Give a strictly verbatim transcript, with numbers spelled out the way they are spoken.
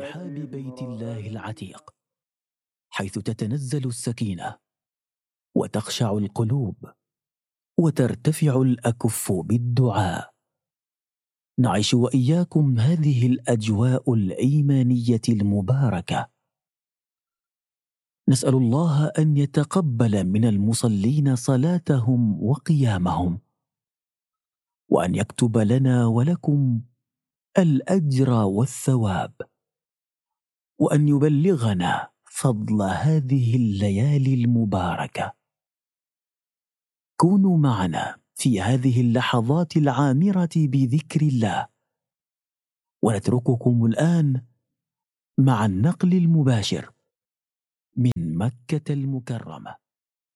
رحاب بيت الله العتيق، حيث تتنزل السكينة وتخشع القلوب وترتفع الأكف بالدعاء. نعيش وإياكم هذه الأجواء الإيمانية المباركة. نسأل الله أن يتقبل من المصلين صلاتهم وقيامهم، وأن يكتب لنا ولكم الأجر والثواب، وأن يبلغنا فضل هذه الليالي المباركة. كونوا معنا في هذه اللحظات العامرة بذكر الله، ونترككم الآن مع النقل المباشر من مكة المكرمة.